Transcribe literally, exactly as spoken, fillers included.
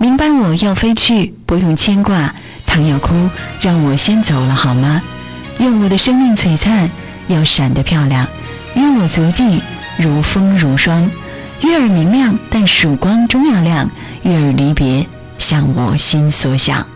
明白我要飞去，不用牵挂，倘要哭，让我先走了好吗？愿我的生命璀璨，要闪得漂亮，愿我足迹如风如霜，月儿明亮，但曙光终要亮，月儿离别，像我心所想。